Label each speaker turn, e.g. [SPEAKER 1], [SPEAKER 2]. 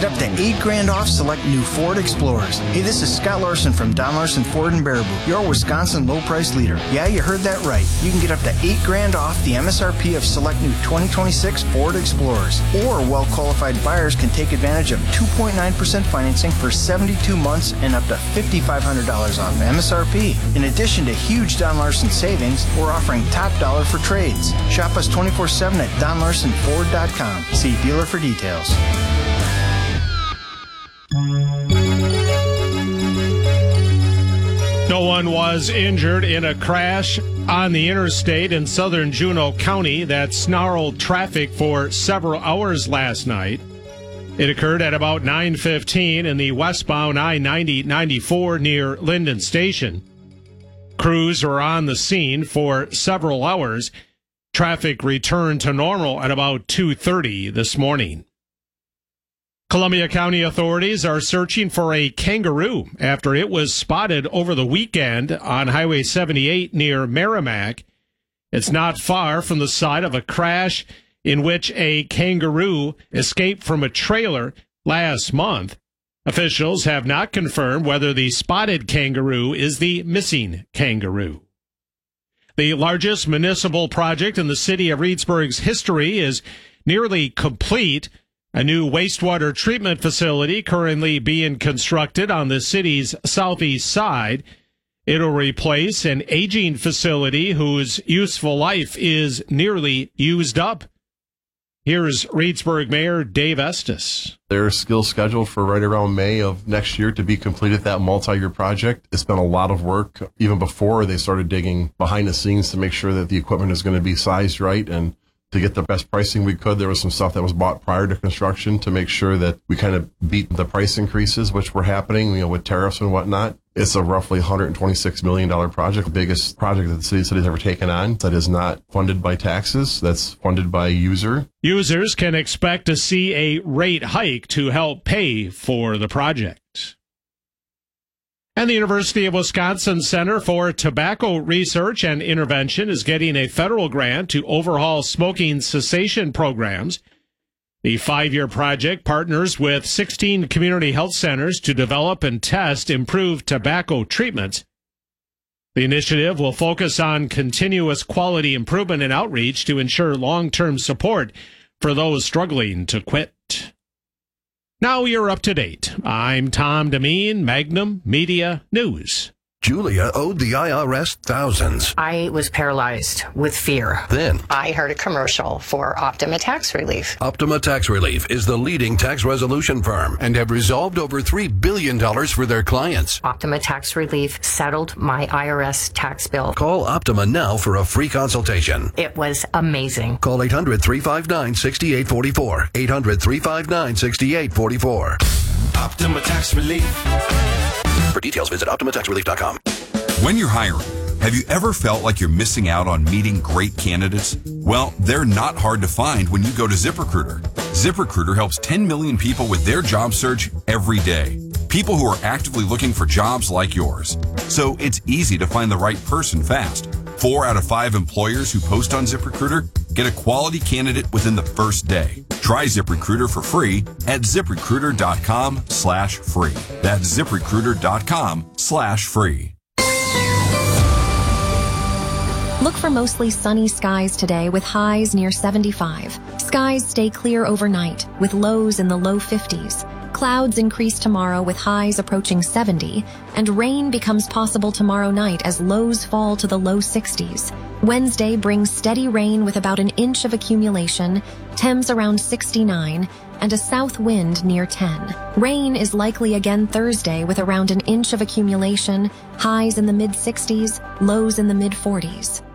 [SPEAKER 1] Get up to $8,000 off select new Ford Explorers. Hey, this is Scott Larson from Don Larson Ford in Baraboo, your Wisconsin low price leader. Yeah, you heard that right. You can get up to $8,000 off the MSRP of select new 2026 Ford Explorers. Or well-qualified buyers can take advantage of 2.9% financing for 72 months and up to $5,500 off MSRP. In addition to huge Don Larson savings, we're offering top dollar for trades. Shop us 24/7 at DonLarsonFord.com. See dealer for details.
[SPEAKER 2] No one was injured in a crash on the interstate in southern Juneau County that snarled traffic for several hours last night. It occurred at about 9:15 in the westbound I-90-94 near Linden Station. Crews were on the scene for several hours. Traffic returned to normal at about 2:30 this morning. Columbia County authorities are searching for a kangaroo after it was spotted over the weekend on Highway 78 near Merrimack. It's not far from the site of a crash in which a kangaroo escaped from a trailer last month. Officials have not confirmed whether the spotted kangaroo is the missing kangaroo. The largest municipal project in the city of Reedsburg's history is nearly complete. A new wastewater treatment facility currently being constructed on the city's southeast side. It'll replace an aging facility whose useful life is nearly used up. Here's Reedsburg Mayor Dave Estes.
[SPEAKER 3] They're still scheduled for right around May of next year to be completed, that multi-year project. It's been a lot of work even before they started digging behind the scenes to make sure that the equipment is going to be sized right and to get the best pricing we could. There was some stuff that was bought prior to construction to make sure that we kind of beat the price increases, which were happening, with tariffs and whatnot. It's a roughly $126 million project, the biggest project that the city's ever taken on that is not funded by taxes. That's funded by user. Users
[SPEAKER 2] can expect to see a rate hike to help pay for the project. And the University of Wisconsin Center for Tobacco Research and Intervention is getting a federal grant to overhaul smoking cessation programs. The 5-year project partners with 16 community health centers to develop and test improved tobacco treatments. The initiative will focus on continuous quality improvement and outreach to ensure long-term support for those struggling to quit. Now you're up to date. I'm Tom Demeen, Magnum Media News.
[SPEAKER 4] Julia owed the IRS thousands.
[SPEAKER 5] I was paralyzed with fear.
[SPEAKER 4] Then
[SPEAKER 5] I heard a commercial for Optima Tax Relief.
[SPEAKER 4] Optima Tax Relief is the leading tax resolution firm and have resolved over $3 billion for their clients.
[SPEAKER 5] Optima Tax Relief settled my IRS tax bill.
[SPEAKER 4] Call Optima now for a free consultation.
[SPEAKER 5] It was amazing.
[SPEAKER 4] Call 800-359-6844. 800-359-6844.
[SPEAKER 6] Optima Tax Relief.
[SPEAKER 4] For details, visit OptimaTaxRelief.com.
[SPEAKER 7] When you're hiring, have you ever felt like you're missing out on meeting great candidates? Well, they're not hard to find when you go to ZipRecruiter. ZipRecruiter helps 10 million people with their job search every day. People who are actively looking for jobs like yours. So it's easy to find the right person fast. 4 out of 5 employers who post on ZipRecruiter get a quality candidate within the first day. Try ZipRecruiter for free at ZipRecruiter.com/free. That's ZipRecruiter.com/free.
[SPEAKER 8] Look for mostly sunny skies today with highs near 75. Skies stay clear overnight with lows in the low 50s. Clouds increase tomorrow with highs approaching 70, and rain becomes possible tomorrow night as lows fall to the low 60s. Wednesday brings steady rain with about an inch of accumulation, temps around 69, and a south wind near 10. Rain is likely again Thursday with around an inch of accumulation, highs in the mid-60s, lows in the mid-40s.